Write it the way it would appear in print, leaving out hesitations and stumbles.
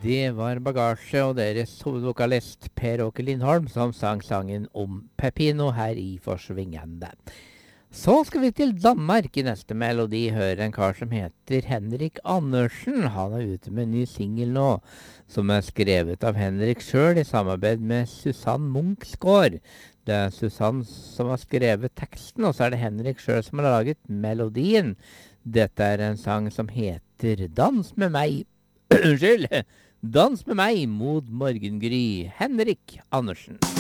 Det var Bagasje og deres hovedvokalist Per Åke Lindholm som sang sangen om Pepino her i Forsvingende. Så skal vi til Danmark. I neste melodi hører en kar som heter Henrik Andersen. Han er ute med en ny single nå, som er skrevet av Henrik selv i samarbeid med Susanne Munksgaard. Det er Susanne som har skrevet teksten, og så er det Henrik selv som har laget melodien. Dette er en sang som heter Dans med meg. Unnskyld! Dans med meg mot morgengry. Henrik Andersen.